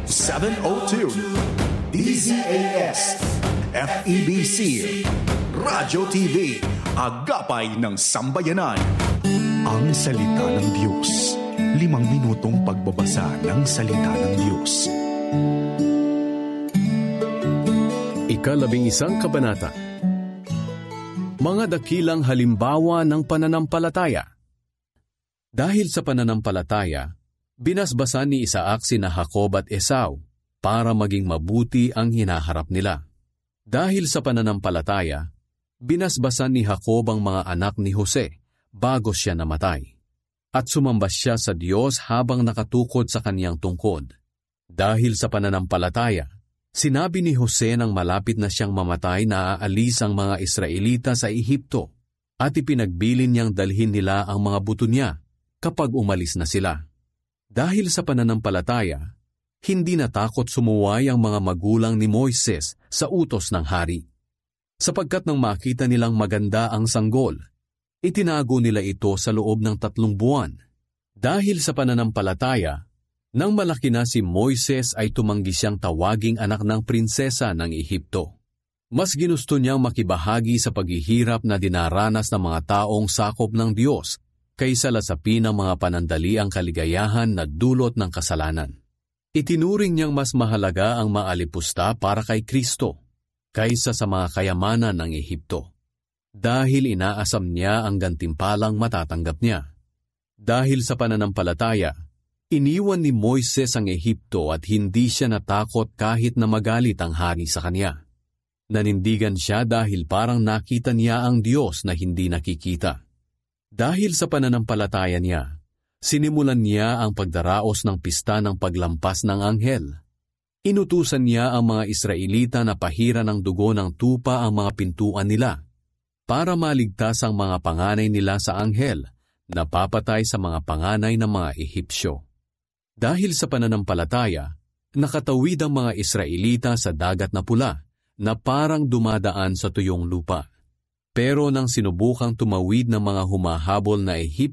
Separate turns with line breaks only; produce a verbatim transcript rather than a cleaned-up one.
seven oh two, D Z A S, F E B C, Radyo T V, Agapay ng Sambayanan. Ang Salita ng Diyos. Limang minutong pagbabasa ng Salita ng Diyos.
Ikalabing isang kabanata. Mga dakilang halimbawa ng pananampalataya. Dahil sa pananampalataya, binasbasan ni Isaac sina Jacob at Esau para maging mabuti ang hinaharap nila. Dahil sa pananampalataya, binasbasan ni Jacob ang mga anak ni Jose bago siya namatay. At sumamba siya sa Diyos habang nakatukod sa kaniyang tungkod. Dahil sa pananampalataya, sinabi ni Jose nang malapit na siyang mamatay na aalis ang mga Israelita sa Ehipto at ipinagbilin niyang dalhin nila ang mga buto niya kapag umalis na sila. Dahil sa pananampalataya, hindi natakot sumuway ang mga magulang ni Moises sa utos ng hari. Sapagkat nang makita nilang maganda ang sanggol, itinago nila ito sa loob ng tatlong buwan. Dahil sa pananampalataya, nang malaki na si Moises ay tumanggi siyang tawaging anak ng prinsesa ng Ehipto. Mas ginusto niyang makibahagi sa paghihirap na dinaranas ng mga taong sakop ng Diyos kaysa lasapin ang mga panandaliang kaligayahan na dulot ng kasalanan. Itinuring niyang mas mahalaga ang maalipusta para kay Kristo kaysa sa mga kayamanan ng Ehipto, dahil inaasam niya ang gantimpalang matatanggap niya. Dahil sa pananampalataya, iniwan ni Moises ang Ehipto at hindi siya natakot kahit na magalit ang hari sa kanya. Nanindigan siya dahil parang nakita niya ang Diyos na hindi nakikita. Dahil sa pananampalataya niya, sinimulan niya ang pagdaraos ng pista ng paglampas ng anghel. Inutusan niya ang mga Israelita na pahira ng dugo ng tupa ang mga pintuan nila para maligtas ang mga panganay nila sa anghel na papatay sa mga panganay ng mga Ehipsyo. Dahil sa pananampalataya, nakatawid ang mga Israelita sa dagat na pula na parang dumadaan sa tuyong lupa. Pero nang sinubukang tumawid ng mga humahabol na Ehipsyo,